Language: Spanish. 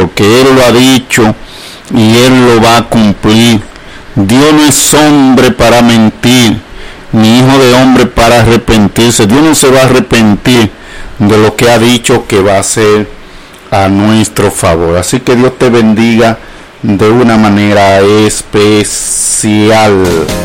porque Él lo ha dicho y Él lo va a cumplir. Dios no es hombre para mentir, ni hijo de hombre para arrepentirse. Dios no se va a arrepentir de lo que ha dicho que va a hacer a nuestro favor. Así que Dios te bendiga de una manera especial.